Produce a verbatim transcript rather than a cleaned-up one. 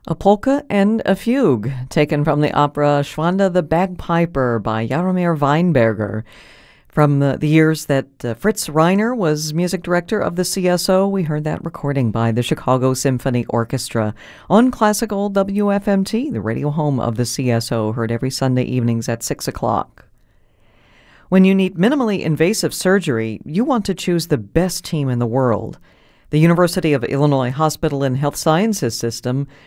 A polka and a fugue, taken from the opera Schwanda the Bagpiper by Jaromir Weinberger. From the, the years that uh, Fritz Reiner was music director of the C S O, we heard that recording by the Chicago Symphony Orchestra on classical W F M T, the radio home of the C S O, heard every Sunday evenings at six o'clock. When you need minimally invasive surgery, you want to choose the best team in the world. The University of Illinois Hospital and Health Sciences System